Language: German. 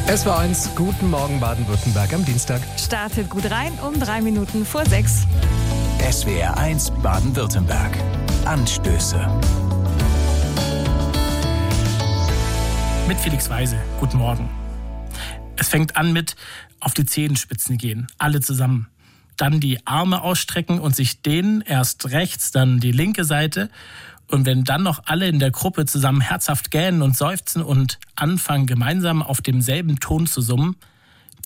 SW1, guten Morgen Baden-Württemberg am Dienstag. Startet gut rein um 3 Minuten vor 6. SWR1 Baden-Württemberg. Anstöße. Mit Felix Weise. Guten Morgen. Es fängt an mit auf die Zehenspitzen gehen. Alle zusammen. Dann die Arme ausstrecken und sich dehnen. Erst rechts, dann die linke Seite. Und wenn dann noch alle in der Gruppe zusammen herzhaft gähnen und seufzen und anfangen, gemeinsam auf demselben Ton zu summen,